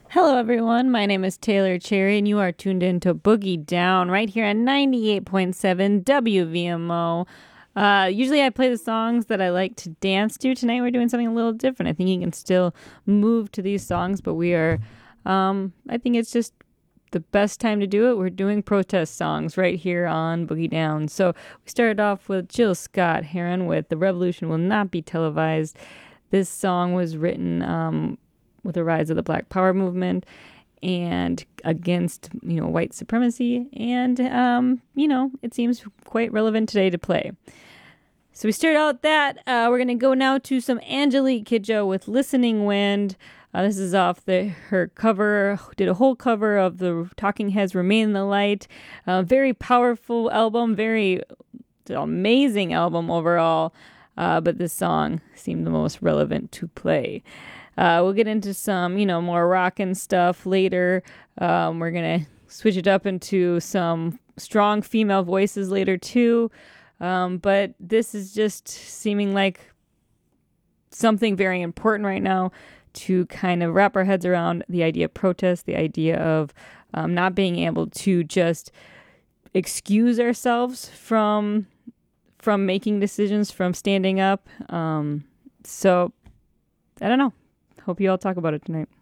Hello, everyone. My name is Taylor Cherry, and you are tuned in to Boogie Down right here on 98.7 WVMO. Usually, I play the songs that I like to dance to. Tonight, we're doing something a little different. I think you can still move to these songs, but I think it's just the best time to do it. We're doing protest songs right here on Boogie Down. So, we started off with Jill Scott Heron with The Revolution Will Not Be Televised. This song was written with the rise of the Black Power movement and against, white supremacy. And, it seems quite relevant today to play. So we start out that. We're going to go now to some Angelique Kidjo with Listening Wind. This is off her cover, did a whole cover of the Talking Heads' Remain in the Light. Very powerful album, very amazing album overall. But this song seemed the most relevant to play. We'll get into some, more rockin' stuff later. We're going to switch it up into some strong female voices later too. But this is just seeming like something very important right now to kind of wrap our heads around the idea of protest, the idea of not being able to just excuse ourselves from making decisions, from standing up. So I don't know. Hope you all talk about it tonight.